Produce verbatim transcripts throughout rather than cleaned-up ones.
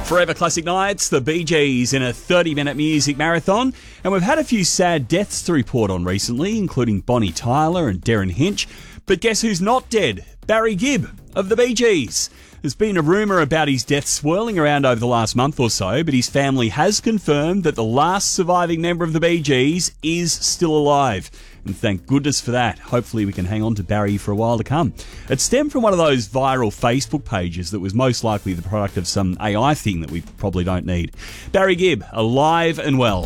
Forever Classic Nights, the Bee Gees in a thirty-minute music marathon. And we've had a few sad deaths to report on recently, including Bonnie Tyler and Darren Hinch. But guess who's not dead? Barry Gibb of the Bee Gees. There's been a rumour about his death swirling around over the last month or so, but his family has confirmed that the last surviving member of the Bee Gees is still alive. And thank goodness for that. Hopefully we can hang on to Barry for a while to come. It stemmed from one of those viral Facebook pages that was most likely the product of some A I thing that we probably don't need. Barry Gibb, alive and well.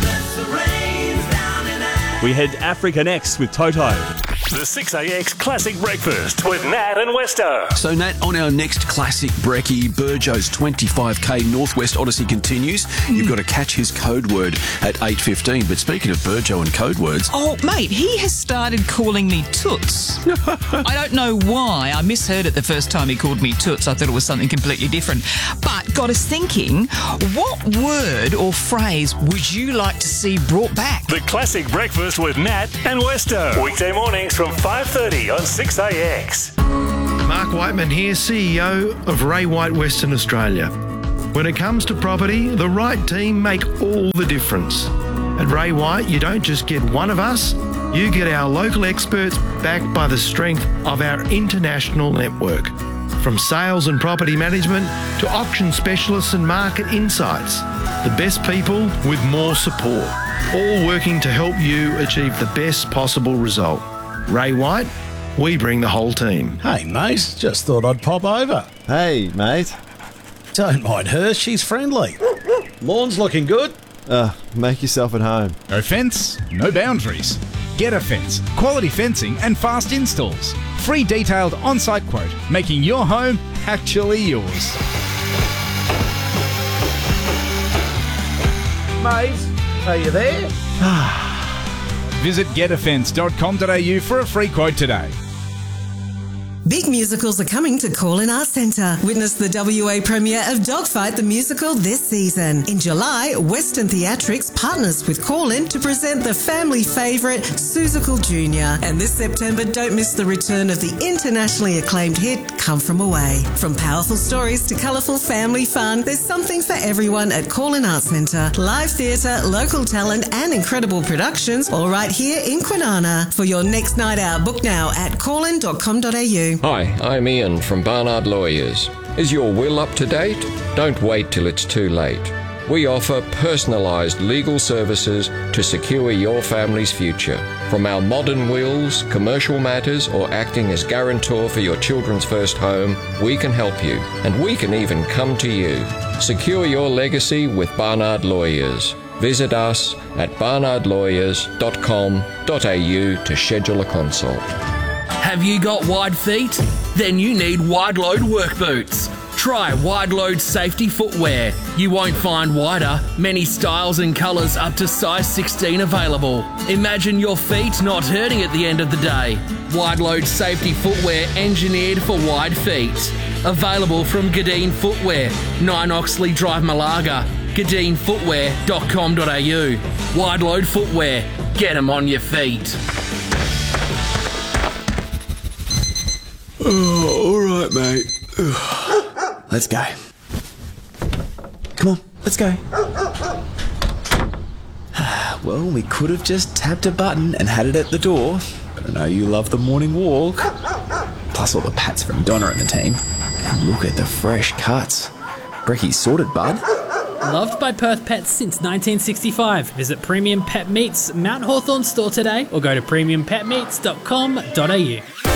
We head Africa next with Toto. The six A X Classic Breakfast with Nat and Westo. So, Nat, on our next Classic Brekkie, Burjo's twenty-five K Northwest Odyssey continues. Mm. You've got to catch his code word at eight fifteen. But speaking of Burjo and code words... Oh, mate, he has started calling me Toots. I don't know why. I misheard it the first time he called me Toots. I thought it was something completely different. But got us thinking, what word or phrase would you like to see brought back? The Classic Breakfast with Nat and Westo. Weekday mornings from five thirty on six A X. Mark Whiteman here, C E O of Ray White Western Australia. When it comes to property, the right team make all the difference. At Ray White, you don't just get one of us, you get our local experts backed by the strength of our international network. From sales and property management to auction specialists and market insights, the best people with more support, all working to help you achieve the best possible result. Ray White, we bring the whole team. Hey, mate, just thought I'd pop over. Hey, mate. Don't mind her, she's friendly. Lawn's looking good. Uh, make yourself at home. No fence, no boundaries. Get a Fence. Quality fencing and fast installs. Free detailed on-site quote, making your home actually yours. Mate, are you there? Visit get a fence dot com dot a u for a free quote today. Big musicals are coming to Call-In Arts Centre. Witness the W A premiere of Dogfight the Musical this season. In July, Western Theatrics partners with Call-In to present the family favourite Seussical Junior And this September, don't miss the return of the internationally acclaimed hit Come From Away. From powerful stories to colourful family fun, there's something for everyone at Call-In Arts Centre. Live theatre, local talent and incredible productions, all right here in Kwinana. For your next night out, book now at call in dot com dot a u. Hi, I'm Ian from Barnard Lawyers. Is your will up to date? Don't wait till it's too late. We offer personalised legal services to secure your family's future. From our modern wills, commercial matters, or acting as guarantor for your children's first home, we can help you, and we can even come to you. Secure your legacy with Barnard Lawyers. Visit us at barnard lawyers dot com dot a u to schedule a consult. Have you got wide feet? Then you need wide load work boots. Try wide load safety footwear. You won't find wider, many styles and colours up to size sixteen available. Imagine your feet not hurting at the end of the day. Wide load safety footwear engineered for wide feet. Available from Gadeen Footwear, nine Oxley Drive, Malaga. gadeen footwear dot com dot a u. Wide load footwear. Get them on your feet. Oh, all right, mate. Let's go. Come on, let's go. Well, we could have just tapped a button and had it at the door, but I know you love the morning walk. Plus all the pats from Donna and the team. And look at the fresh cuts. Brekkie's sorted, bud. Loved by Perth Pets since nineteen sixty-five. Visit Premium Pet Meats Mount Hawthorn store today or go to premium pet meats dot com dot a u.